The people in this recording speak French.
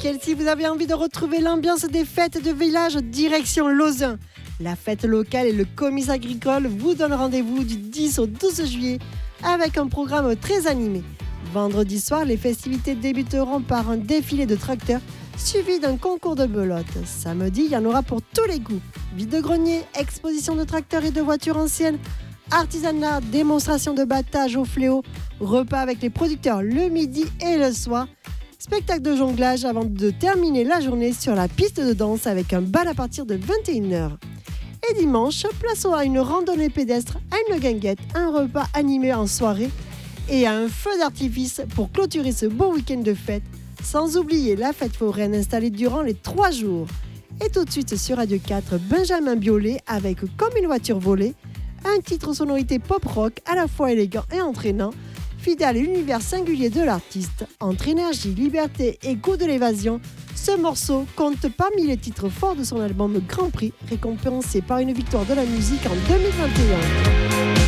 week-end, si vous avez envie de retrouver l'ambiance des fêtes de village, direction Lauzun. La fête locale et le comice agricole vous donnent rendez-vous du 10 au 12 juillet avec un programme très animé. Vendredi soir, les festivités débuteront par un défilé de tracteurs suivi d'un concours de belote. Samedi, il y en aura pour tous les goûts. Vide-grenier, exposition de tracteurs et de voitures anciennes, artisanat, démonstration de battage au fléau, repas avec les producteurs le midi et le soir, spectacle de jonglage avant de terminer la journée sur la piste de danse avec un bal à partir de 21h. Et dimanche, place à une randonnée pédestre, à une guinguette, un repas animé en soirée et à un feu d'artifice pour clôturer ce beau week-end de fête, sans oublier la fête foraine installée durant les 3 jours. Et tout de suite sur Radio 4, Benjamin Biolay avec Comme une voiture volée, un titre aux sonorités pop-rock à la fois élégant et entraînant, fidèle à l'univers singulier de l'artiste. Entre énergie, liberté et goût de l'évasion, ce morceau compte parmi les titres forts de son album Grand Prix, récompensé par une victoire de la musique en 2021.